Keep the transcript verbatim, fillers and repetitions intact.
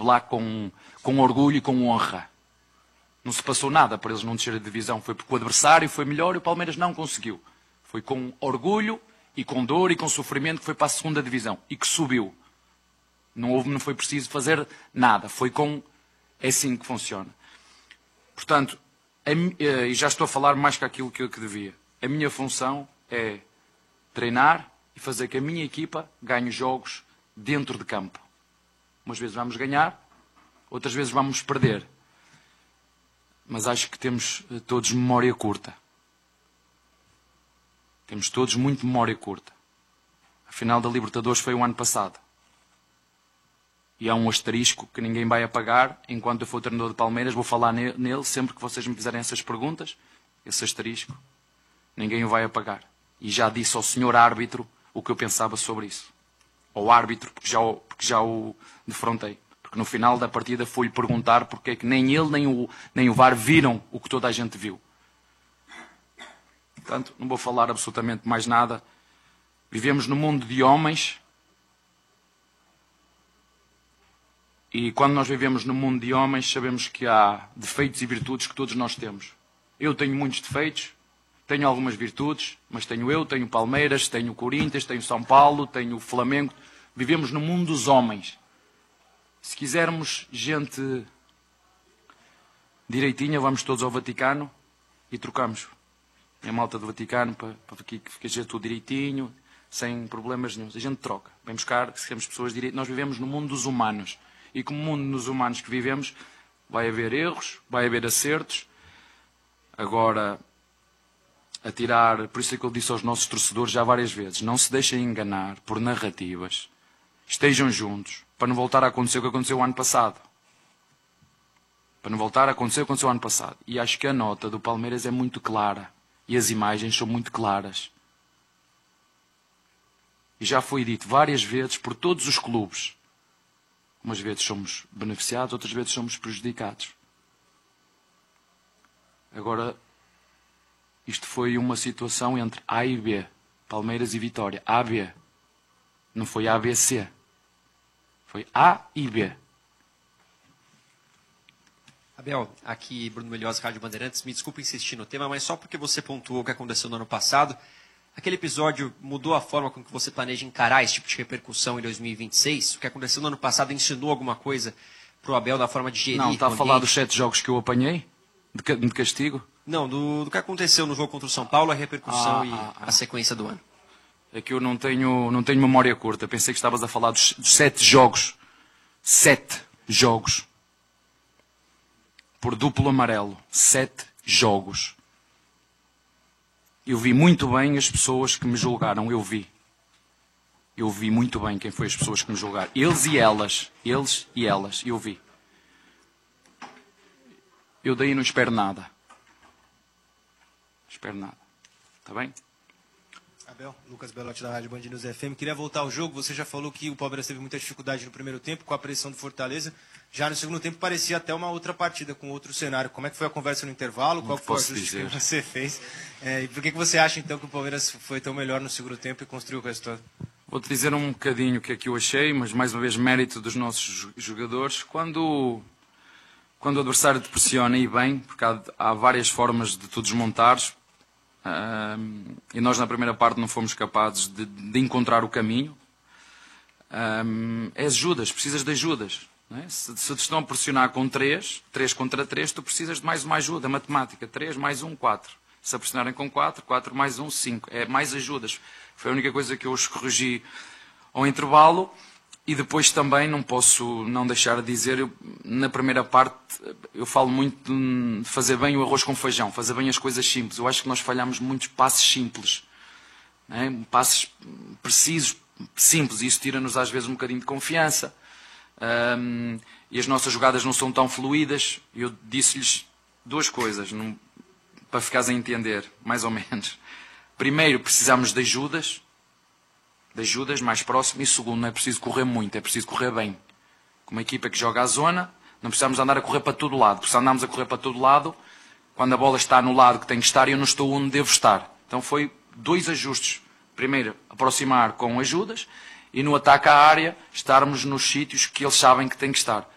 lá com, com orgulho e com honra. Não se passou nada para eles não descerem de divisão. Foi porque o adversário foi melhor e o Palmeiras não conseguiu. Foi com orgulho e com dor e com sofrimento que foi para a segunda divisão e que subiu. Não houve, não foi preciso fazer nada. Foi com... É assim que funciona. Portanto, e já estou a falar mais que aquilo que eu que devia. A minha função é treinar e fazer que a minha equipa ganhe jogos dentro de campo. Umas vezes vamos ganhar, outras vezes vamos perder. Mas acho que temos todos memória curta. Temos todos muito memória curta. A final da Libertadores foi o ano passado. E há um asterisco que ninguém vai apagar. Enquanto eu for treinador de Palmeiras, vou falar nele sempre que vocês me fizerem essas perguntas. Esse asterisco, ninguém o vai apagar. E já disse ao senhor árbitro o que eu pensava sobre isso. Ao árbitro, porque já o, porque já o defrontei. Porque no final da partida fui-lhe perguntar porque é que nem ele nem o, nem o V A R viram o que toda a gente viu. Portanto, não vou falar absolutamente mais nada. Vivemos num mundo de homens. E quando nós vivemos num mundo de homens, sabemos que há defeitos e virtudes que todos nós temos. Eu tenho muitos defeitos, tenho algumas virtudes, mas tenho eu, tenho o Palmeiras, tenho o Corinthians, tenho o São Paulo, tenho o Flamengo. Vivemos no mundo dos homens. Se quisermos gente direitinha, vamos todos ao Vaticano e trocamos. A malta do Vaticano, para, para que fique tudo direitinho, sem problemas nenhum. A gente troca. Vem buscar, se temos pessoas direitas. Nós vivemos no mundo dos humanos. E como mundo dos humanos que vivemos, vai haver erros, vai haver acertos. Agora, a tirar, por isso é que eu disse aos nossos torcedores já várias vezes, não se deixem enganar por narrativas. Estejam juntos, para não voltar a acontecer o que aconteceu o ano passado. Para não voltar a acontecer o que aconteceu o ano passado. E acho que a nota do Palmeiras é muito clara. E as imagens são muito claras. E já foi dito várias vezes por todos os clubes. Umas vezes somos beneficiados, outras vezes somos prejudicados. Agora, isto foi uma situação entre A e B. Palmeiras e Vitória. A B. Não foi A B C. Foi A e B. Abel, aqui Bruno Melhose, Rádio Bandeirantes. Me desculpe insistir no tema, mas só porque você pontuou o que aconteceu no ano passado, aquele episódio mudou a forma com que você planeja encarar esse tipo de repercussão em dois mil e vinte e seis? O que aconteceu no ano passado ensinou alguma coisa para o Abel da forma de gerir? Não, está a falar dos sete jogos que eu apanhei? De, de castigo? Não, do, do que aconteceu no jogo contra o São Paulo, a repercussão ah, e ah, ah. a sequência do ano. É que eu não tenho, não tenho memória curta. Pensei que estavas a falar dos, dos sete jogos. Sete jogos. Por duplo amarelo. Sete jogos. Eu vi muito bem as pessoas que me julgaram. Eu vi. Eu vi muito bem quem foi as pessoas que me julgaram. Eles e elas. Eles e elas. Eu vi. Eu daí não espero nada. Não espero nada. Está bem? Abel, Lucas Belotti da Rádio Band News F M. Queria voltar ao jogo. Você já falou que o Palmeiras teve muita dificuldade no primeiro tempo com a pressão do Fortaleza. Já no segundo tempo parecia até uma outra partida, com outro cenário. Como é que foi a conversa no intervalo? Não Qual foi o ajuste dizer. que você fez? É, e por que que você acha então que o Palmeiras foi tão melhor no segundo tempo e construiu o resultado? Vou-te dizer um bocadinho o que é que eu achei, mas mais uma vez mérito dos nossos jogadores. Quando, quando o adversário te pressiona e bem, porque há, há várias formas de tu desmontares, um, e nós na primeira parte não fomos capazes de, de encontrar o caminho. Um, é ajudas, precisas de ajudas. Não é? Se, se te estão a pressionar com três, três contra três, tu precisas de mais uma ajuda, matemática. três mais um, quatro. Se a pressionarem com quatro, quatro mais um, cinco. É mais ajudas. Foi a única coisa que eu os corrigi ao intervalo. E depois também não posso não deixar de dizer, eu, na primeira parte, eu falo muito de fazer bem o arroz com feijão, fazer bem as coisas simples. Eu acho que nós falhamos muitos passos simples, não é? Passos precisos, simples, e isso tira-nos às vezes um bocadinho de confiança. Um, e as nossas jogadas não são tão fluídas. Eu disse-lhes duas coisas, não, para ficares a entender, mais ou menos. Primeiro, precisamos de ajudas. de ajudas mais próximo, e segundo, não é preciso correr muito, é preciso correr bem. Com uma equipa que joga à zona, não precisamos andar a correr para todo lado, porque se andarmos a correr para todo lado, quando a bola está no lado que tem que estar, eu não estou onde devo estar. Então foi dois ajustes. Primeiro, aproximar com ajudas, e no ataque à área, estarmos nos sítios que eles sabem que têm que estar.